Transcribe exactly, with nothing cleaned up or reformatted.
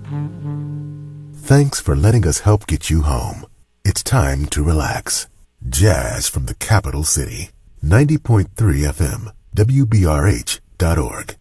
Thanks for letting us help get you home. It's time to relax. Jazz from the capital city. ninety point three F M, W B R H dot org.